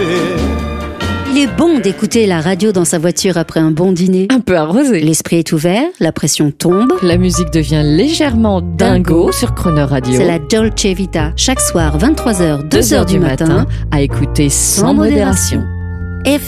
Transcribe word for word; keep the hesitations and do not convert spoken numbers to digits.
Il est bon d'écouter la radio dans sa voiture après un bon dîner. Un peu arrosé. L'esprit est ouvert, la pression tombe. La musique devient légèrement dingo sur Croner Radio. C'est la Dolce Vita. Chaque soir, vingt-trois heures, deux heures du matin, à écouter sans modération.